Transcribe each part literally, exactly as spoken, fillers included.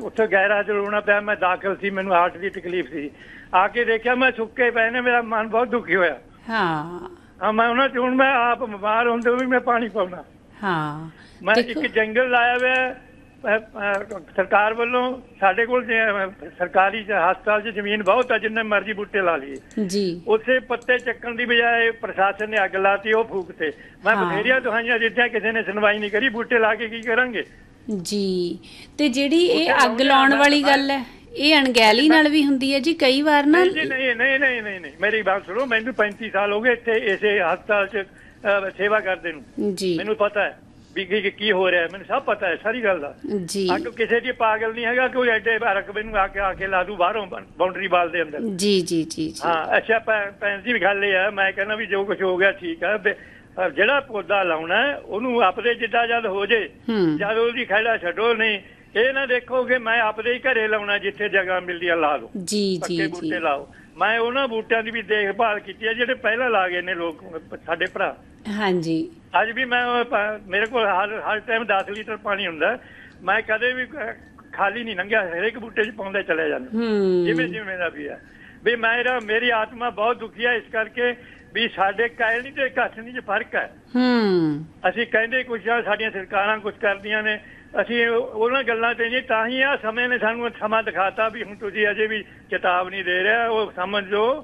ਉੱਥੇ ਗਹਿਰਾ ਚ ਰੋਣਾ ਪਿਆ। ਮੈਂ ਦਾਖਲ ਸੀ, ਮੈਨੂੰ ਹਾਰਟ ਦੀ ਤਕਲੀਫ ਸੀ। ਆ ਕੇ ਦੇਖਿਆ ਮੈਂ ਸੁੱਕੇ ਪਏ ਨੇ, ਮੇਰਾ ਮਨ ਬਹੁਤ ਦੁਖੀ ਹੋਇਆ। ਹਾਂ ਹਾਂ ਮੈਂ ਉਹਨਾਂ ਚ ਹੁਣ ਮੈਂ ਆਪ ਬਿਮਾਰ ਹੁੰਦੇ ਵੀ ਮੈਂ ਪਾਣੀ ਪਾਉਣਾ। ਹਾਂ ਮੈਂ ਇੱਕ ਜੰਗਲ ਲਾਇਆ ਹੋਇਆ ਸਰਕਾਰ ਵੱਲੋਂ। ਸਾਡੇ ਕੋਲ ਸਰਕਾਰੀ ਹਸਪਤਾਲ 'ਚ ਜ਼ਮੀਨ ਬਹੁਤ ਆ, ਜਿੰਨੇ ਮਰਜ਼ੀ ਬੂਟੇ ਲਾ ਲਈਏ ਜੀ। ਉੱਥੇ ਪੱਤੇ ਚੱਕਣ ਦੀ ਬਜਾਏ ਪ੍ਰਸ਼ਾਸਨ ਨੇ ਅੱਗ ਲਾਤੀ, ਉਹ ਫੂਕਤੇ। ਮੈਂ ਬਥੇਰੀਆਂ ਦਵਾਈਆਂ ਦਿੱਤੀਆਂ, ਕਿਸੇ ਨੇ ਸੁਣਵਾਈ ਨਹੀਂ ਕਰੀ। ਬੂਟੇ ਲਾ ਕੇ ਕੀ ਕਰਾਂਗੇ ਜੀ। ਤੇ ਜਿਹੜੀ ਇਹ ਅੱਗ ਲਾਉਣ ਵਾਲੀ ਗੱਲ ਹੈ, ਇਹ ਅਣਗਹਿਲੀ ਨਾਲ ਵੀ ਹੁੰਦੀ ਹੈ ਜੀ ਕਈ ਵਾਰ ਨਾ। ਨਹੀਂ ਨਹੀਂ ਨਹੀਂ ਨਹੀਂ ਨਹੀਂ ਨਹੀਂ ਮੇਰੀ ਬਾਤ ਸੁਣੋ। ਮੈਨੂੰ ਪੈਂਤੀ ਸਾਲ ਹੋ ਗਏ ਇੱਥੇ ਇਸੇ ਹਸਪਤਾਲ 'ਚ ਸੇਵਾ ਕਰਦੇ ਨੂੰ ਜੀ। ਮੈਨੂੰ ਪਤਾ ਹੈ ਵੀ ਕੀ ਹੋ ਰਿਹਾ, ਮੈਨੂੰ ਸਭ ਪਤਾ ਹੈ ਸਾਰੀ ਗੱਲ ਦਾ ਜੀ। ਅੱਗ ਕਿਸੇ ਦੀ ਪਾਗਲ ਨਹੀਂ ਹੈਗਾ ਕੋਈ ਐਡੇ ਰਕਬੇ ਨੂੰ ਆ ਕੇ ਆ ਕੇ ਲਾ ਦੂ ਬਾਹਰੋਂ ਬਾਉਂਡਰੀ ਵਾਲ ਦੇ ਅੰਦਰ। ਜੀ ਜੀ ਜੀ ਹਾਂ। ਅੱਛਾ ਭੈਣ ਜੀ ਗੱਲ ਇਹ ਹੈ, ਮੈਂ ਕਹਿੰਦਾ ਵੀ ਜੋ ਕੁਛ ਹੋ ਗਿਆ ਠੀਕ ਹੈ। ਜਿਹੜਾ ਪੌਦਾ ਲਾਉਣਾ ਉਹਨੂੰ ਆਪਦੇ ਜਿੱਦਾਂ ਜਦ ਹੋ ਜੇ, ਜਦ ਉਹਦੀ ਖਹਿੜਾ ਛੱਡੋ। ਨਹੀਂ ਇਹ ਨਾ ਦੇਖੋ ਕਿ ਮੈਂ ਆਪਦੇ ਹੀ ਘਰੇ ਲਾਉਣਾ, ਜਿੱਥੇ ਜਗ੍ਹਾ ਮਿਲਦੀ ਆ ਲਾ ਲਓ ਜੀ। ਪੱਕੇ ਬੂਟੇ ਲਾਓ। ਮੈਂ ਉਹਨਾਂ ਬੂਟਿਆਂ ਦੀ ਵੀ ਦੇਖਭਾਲ ਕੀਤੀ ਹੈ ਜਿਹੜੇ ਪਹਿਲਾਂ ਲਾ ਗਏ ਨੇ ਲੋਕ, ਸਾਡੇ ਭਰਾ। ਹਾਂਜੀ ਅੱਜ ਵੀ ਮੈਂ ਮੇਰੇ ਕੋਲ ਹਰ ਹਰ ਟਾਈਮ ਦਸ ਲੀਟਰ ਪਾਣੀ ਹੁੰਦਾ। ਮੈਂ ਕਦੇ ਵੀ ਖਾਲੀ ਨਹੀਂ ਲੰਘਿਆ, ਹਰੇਕ ਬੂਟੇ 'ਚ ਪਾਉਂਦਾ ਚਲਿਆ ਜਾਂਦਾ, ਜਿਵੇਂ ਜਿਵੇਂ ਦਾ ਵੀ ਹੈ। ਵੀ ਮੇਰਾ ਮੇਰੀ ਆਤਮਾ ਬਹੁਤ ਦੁਖੀ ਹੈ ਇਸ ਕਰਕੇ ਵੀ ਸਾਡੇ ਕਾਇਲ ਨਹੀਂ ਤੇ ਘੱਟ ਨਹੀਂ 'ਚ ਫਰਕ ਹੈ। ਅਸੀਂ ਕਹਿੰਦੇ ਕੁਛ ਆ, ਸਾਡੀਆਂ ਸਰਕਾਰਾਂ ਕੁਛ ਕਰਦੀਆਂ ਨੇ, ਅਸੀਂ ਉਹਨਾਂ ਗੱਲਾਂ ਤੇ ਨਹੀਂ। ਤਾਂ ਹੀ ਆ ਸਮੇਂ ਨੇ ਸਾਨੂੰ ਸਮਾਂ ਦਿਖਾਤਾ ਵੀ ਹੁਣ ਤੁਸੀਂ ਅਜੇ ਵੀ ਚੇਤਾਵਨੀ ਦੇ ਰਿਹਾ, ਉਹ ਸਮਝ ਲਓ।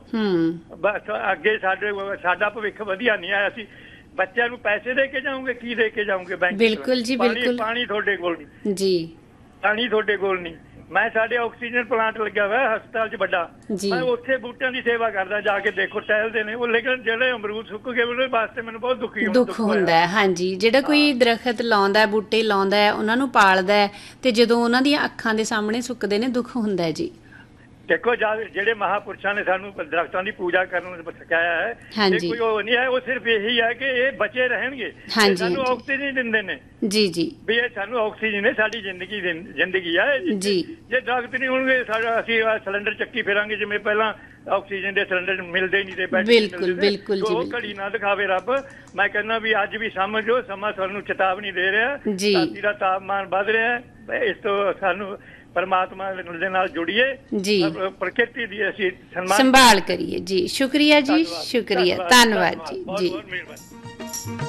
ਬਸ ਅੱਗੇ ਸਾਡੇ ਸਾਡਾ ਭਵਿੱਖ ਵਧੀਆ ਨਹੀਂ ਆਇਆ। ਅਸੀਂ ਬੱਚਿਆਂ ਨੂੰ ਪੈਸੇ ਦੇ ਕੇ ਜਾਓਗੇ, ਕੀ ਦੇ ਕੇ ਜਾਓਗੇ ਬੈਂਕ? ਬਿਲਕੁਲ ਜੀ ਬਿਲਕੁਲ। ਪਾਣੀ ਤੁਹਾਡੇ ਕੋਲ ਨਹੀਂ ਜੀ, ਪਾਣੀ ਤੁਹਾਡੇ ਕੋਲ ਨਹੀਂ। ਮੈਂ ਸਾਡੇ ਆਕਸੀਜਨ ਪਲਾਂਟ ਲੱਗਿਆ ਹੋਇਆ ਹਸਪਤਾਲ 'ਚ ਵੱਡਾ, ਮੈਂ ਉੱਥੇ ਬੂਟਿਆਂ ਦੀ ਸੇਵਾ ਕਰਦਾ। ਜਾ ਕੇ ਦੇਖੋ ਟਹਿਲਦੇ ਨੇ ਉਹ, ਲੇਕਿਨ ਜਿਹੜੇ ਅਮਰੂਦ ਸੁੱਕ ਗਏ ਉਹਦੇ ਵਾਸਤੇ ਮੈਨੂੰ ਬਹੁਤ ਦੁਖੀ ਦੁੱਖ ਹੁੰਦਾ ਹੈ। ਹਾਂਜੀ ਜਿਹੜਾ ਕੋਈ ਦਰਖਤ ਲਾਉਂਦਾ, ਬੂਟੇ ਲਾਉਂਦਾ, ਉਹਨਾਂ ਨੂੰ ਪਾਲਦਾ, ਤੇ ਜਦੋਂ ਉਹਨਾਂ ਦੀਆਂ ਅੱਖਾਂ ਦੇ ਸਾਹਮਣੇ ਸੁੱਕਦੇ ਨੇ ਦੁੱਖ ਹੁੰਦਾ ਜੀ। ਦੇਖੋ ਜਿਹੜੇ ਮਹਾਂਪੁਰਸ਼ਾਂ ਨੇ ਸਾਨੂੰ ਦਰਖਤਾਂ ਦੀ ਪੂਜਾ ਕਰਨ ਨੂੰ ਸਿਖਾਇਆ ਹੈ, ਕੋਈ ਉਹ ਨਹੀਂ ਹੈ। ਉਹ ਸਿਰਫ ਇਹੀ ਹੈ ਕਿ ਇਹ ਬਚੇ ਰਹਿਣਗੇ, ਸਾਨੂੰ ਆਕਸੀਜਨ ਦਿੰਦੇ ਨੇ ਜੀ ਜੀ। ਵੀ ਇਹ ਸਾਨੂੰ ਆਕਸੀਜਨ ਹੈ, ਸਾਡੀ ਜ਼ਿੰਦਗੀ ਜ਼ਿੰਦਗੀ ਹੈ ਜੀ। ਜੇ ਦਰਖਤ ਨਹੀਂ ਹੋਣਗੇ ਸਾਡਾ ਅਸੀਂ ਸਿਲੰਡਰ ਚੱਕੀ ਫਿਰਾਂਗੇ, ਜਿਵੇਂ ਪਹਿਲਾਂ ਆਕਸੀਜਨ ਦੇ ਸਿਲੰਡਰ ਮਿਲਦੇ ਨਹੀਂ ਤੇ ਬਿਲਕੁਲ ਬਿਲਕੁਲ ਜੀ। ਉਹ ਘੜੀ ਨਾ ਦਿਖਾਵੇ ਰੱਬ। ਮੈਂ ਕਹਿੰਦਾ ਵੀ ਅੱਜ ਵੀ ਸਮਝੋ, ਸਮਾਂ ਸਾਨੂੰ ਚੇਤਾਵਨੀ ਦੇ ਰਿਹਾ, ਧਰਤੀ ਦਾ ਤਾਪਮਾਨ ਵੱਧ ਰਿਹਾ। ਇਸ ਤੋਂ ਸਾਨੂੰ ਪਰਮਾਤਮਾ ਦੇ ਨਾਲ ਜੁੜੀਏ ਜੀ, ਪ੍ਰਕਿਰਤੀ ਦੀ ਅਸੀਂ ਸੰਭਾਲ ਕਰੀਏ ਜੀ। ਸ਼ੁਕਰੀਆ ਜੀ, ਸ਼ੁਕਰੀਆ, ਧੰਨਵਾਦ ਜੀ ਜੀ।